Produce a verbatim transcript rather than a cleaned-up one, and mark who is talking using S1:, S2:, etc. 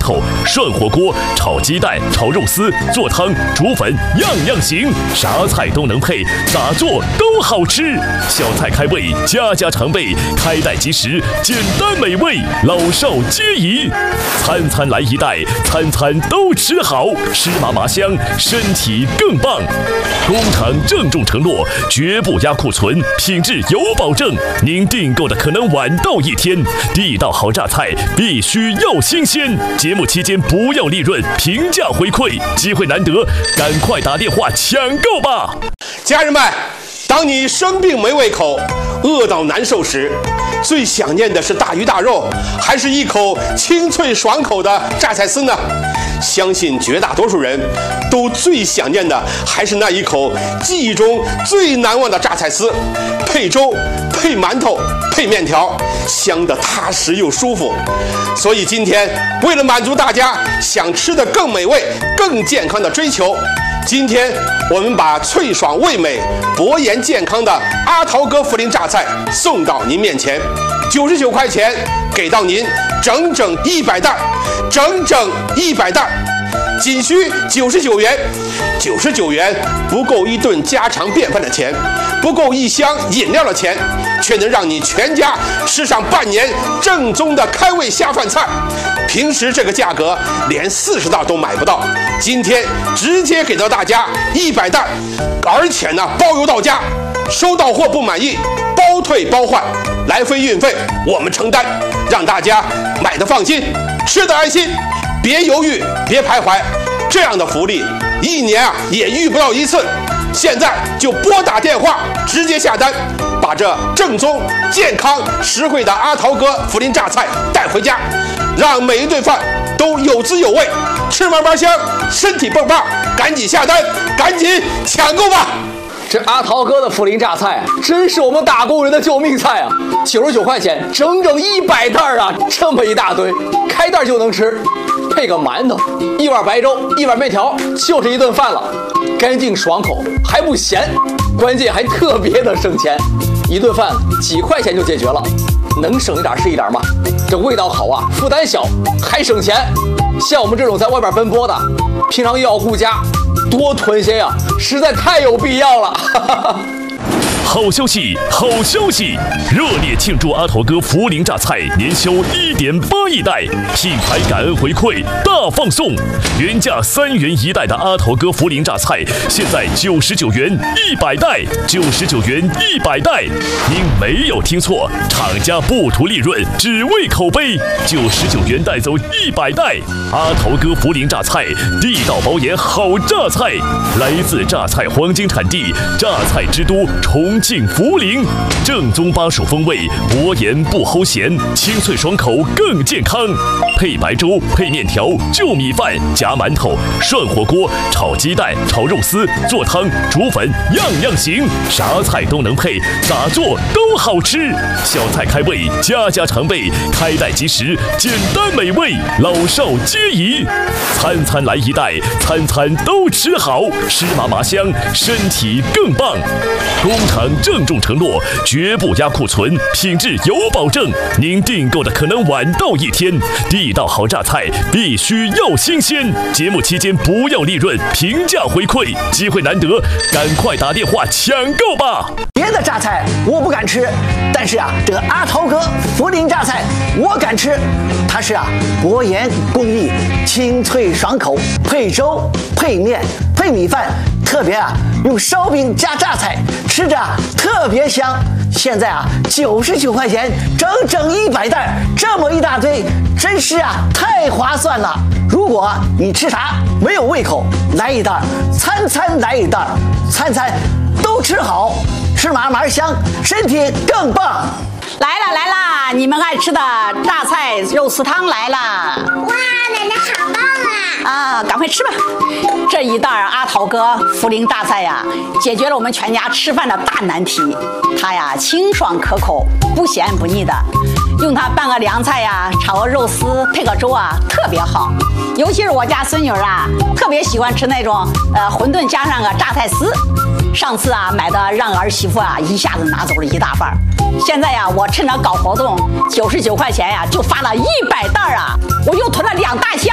S1: 头、涮火锅、炒鸡蛋、炒肉丝、做汤、煮粉，样样行，啥菜都能配，咋做都好吃。小菜开胃，家家常备，开袋即食，简单美味，老少皆宜。餐餐来一袋，餐餐都吃好，吃麻麻香，身体更棒。工厂郑重承诺，绝不压库存，品质有保证。您订购的可能晚到一天，地道好榨菜必须要新鲜。节目期间不要利润，平价回馈，机会难得，赶快打电话抢购吧！
S2: 家人们，当你生病没胃口、饿到难受时，最想念的是大鱼大肉，还是一口清脆爽口的榨菜丝呢？相信绝大多数人都最想念的还是那一口记忆中最难忘的榨菜丝，配粥、配馒头、配面条，香得踏实又舒服。所以今天为了满足大家想吃的更美味、更健康的追求，今天我们把脆爽味美、博颜健康的阿桃哥涪陵榨菜送到您面前，九十九块钱给到您整整一百袋，整整一百袋，仅需九十九元。九十九元不够一顿家常便饭的钱，不够一箱饮料的钱，却能让你全家吃上半年正宗的开胃下饭菜。平时这个价格连四十袋都买不到，今天直接给到大家一百袋，而且呢包邮到家，收到货不满意包退包换，来回运费我们承担，让大家买的放心，吃的安心，别犹豫，别徘徊。这样的福利一年啊也遇不到一次，现在就拨打电话直接下单，把这正宗、健康、实惠的阿桃哥涪陵榨菜带回家，让每一顿饭都有滋有味，吃嘛嘛香，身体蹦棒。赶紧下单，赶紧抢购吧！
S3: 这阿桃哥的涪陵榨菜真是我们打工人的救命菜啊！九十九块钱，整整一百袋啊！这么一大堆，开袋就能吃，配个馒头，一碗白粥，一碗面条，就是一顿饭了，干净爽口，还不咸，关键还特别的省钱，一顿饭几块钱就解决了，能省一点是一点嘛。这味道好啊，负担小，还省钱。像我们这种在外边奔波的，平常又要顾家，多囤些呀，实在太有必要了。哈哈哈。
S1: 好消息，好消息！热烈庆祝阿桃哥涪陵榨菜年销一点八亿袋，品牌感恩回馈大放送，原价三元一袋的阿桃哥涪陵榨菜，现在九十九元一百袋，九十九元一百袋。您没有听错，厂家不图利润，只为口碑，九十九元带走一百袋。阿桃哥涪陵榨菜，地道保研好榨菜，来自榨菜黄金产地，榨菜之都重庆涪陵，正宗巴蜀风味，薄盐不齁咸，清脆爽口更健康。配白粥、配面条、就米饭、夹馒头、涮火锅、炒鸡蛋、炒肉丝、做汤、煮粉，样样行，啥菜都能配，咋做都好吃。小菜开胃，家家常备，开袋即食，简单美味，老少皆宜。餐餐来一袋，餐餐都吃好，吃麻麻香，身体更棒。工厂郑重承诺，绝不压库存，品质有保证。您订购的可能晚到一天，地道好榨菜必须要新鲜。节目期间不要利润，平价回馈，机会难得，赶快打电话抢购吧！
S4: 别的榨菜我不敢吃，但是啊，这个阿桃哥涪陵榨菜我敢吃。它是啊，薄盐工艺，清脆爽口，配粥、配面、配米饭，特别啊用烧饼加榨菜，吃着啊特别香。现在啊九十九块钱，整整一百袋，这么一大堆，真是啊太划算了。如果你吃啥没有胃口，来一袋，餐餐来一袋，餐餐都吃好，吃嘛嘛香，身体更棒。
S5: 来了来啦，你们爱吃的榨菜肉丝汤来了！
S6: 哇，奶奶好棒啊！
S5: 啊，赶快吃吧！这一袋阿桃哥涪陵榨菜呀，解决了我们全家吃饭的大难题。它呀清爽可口，不咸不腻的，用它拌个凉菜呀，炒个肉丝，配个粥啊，特别好。尤其是我家孙女啊，特别喜欢吃那种呃馄饨加上个榨菜丝。上次啊买的让儿媳妇啊一下子拿走了一大半，现在呀我趁着搞活动，九十九块钱呀就发了一百袋啊，我又囤了两大箱。